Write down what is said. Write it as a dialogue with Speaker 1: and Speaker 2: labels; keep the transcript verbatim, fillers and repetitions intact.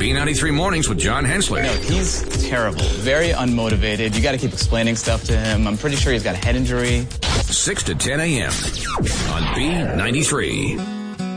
Speaker 1: B ninety-three Mornings with John Hensley.
Speaker 2: No, he's terrible. Very unmotivated. You got to keep explaining stuff to him. I'm pretty sure he's got a head injury.
Speaker 1: six to ten a.m. on B ninety-three.